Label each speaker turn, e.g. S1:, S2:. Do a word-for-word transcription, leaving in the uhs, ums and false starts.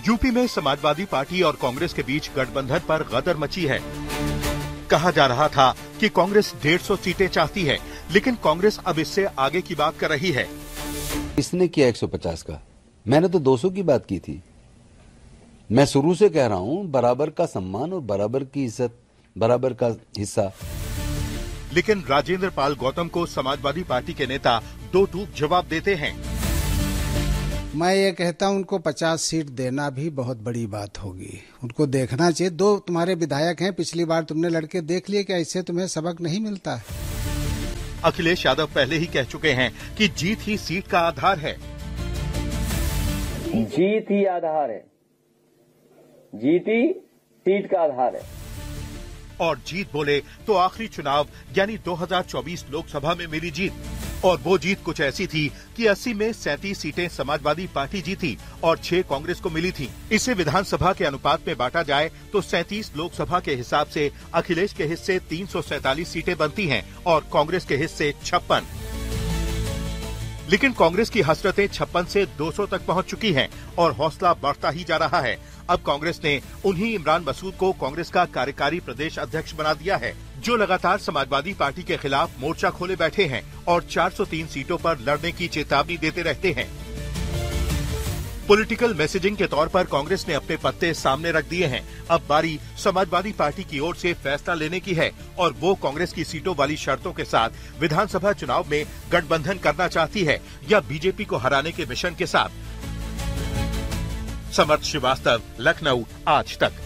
S1: UP में Samajwadi party और कांग्रेस के बीच गठबंधन पर गदर मची है। कहा जा रहा था कि कांग्रेस डेढ़ सौ सीटें चाहती है, लेकिन कांग्रेस अब इससे आगे की बात कर रही है।
S2: इसने किया एक सौ पचास का, मैंने तो दो सौ की बात की थी। मैं शुरू से कह रहा हूं बराबर का सम्मान और बराबर की इज्जत, बराबर का हिस्सा।
S1: लेकिन राजेंद्र पाल गौतम को समाजवादी पार्टी के नेता दो टूक जवाब देते हैं।
S3: मैं ये कहता हूं उनको पचास सीट देना भी बहुत बड़ी बात होगी। उनको देखना चाहिए, दो तुम्हारे विधायक हैं, पिछली बार तुमने लड़के देख लिए कि ऐसे तुम्हें सबक नहीं मिलता है।
S1: अखिलेश यादव पहले ही कह चुके हैं कि जीत ही सीट का आधार है।
S4: जीत ही आधार है, जीत ही सीट का आधार है।
S1: और जीत बोले तो आखिरी चुनाव यानी दो हज़ार चौबीस लोकसभा में मिली जीत, और वो जीत कुछ ऐसी थी कि अस्सी में सैंतीस सीटें समाजवादी पार्टी जीती और छह कांग्रेस को मिली थी। इसे विधानसभा के अनुपात में बांटा जाए तो सैंतीस लोकसभा के हिसाब से अखिलेश के हिस्से तीन सौ सैंतालीस सीटें बनती हैं और कांग्रेस के हिस्से छप्पन। लेकिन कांग्रेस की हसरतें छप्पन से दो सौ तक पहुंच चुकी हैं और हौसला बढ़ता ही जा रहा है। अब कांग्रेस ने उन्हीं इमरान मसूद को कांग्रेस का कार्यकारी प्रदेश अध्यक्ष बना दिया है, जो लगातार समाजवादी पार्टी के खिलाफ मोर्चा खोले बैठे हैं और चार सौ तीन सीटों पर लड़ने की चेतावनी देते रहते हैं। पॉलिटिकल मैसेजिंग के तौर पर कांग्रेस ने अपने पत्ते सामने रख दिए हैं। अब बारी समाजवादी पार्टी की ओर से फैसला लेने की है और वो कांग्रेस की सीटों वाली शर्तों के साथ विधानसभा चुनाव में गठबंधन करना चाहती है या बीजेपी को हराने के मिशन के साथ। समर्थ श्रीवास्तव, लखनऊ, आज तक।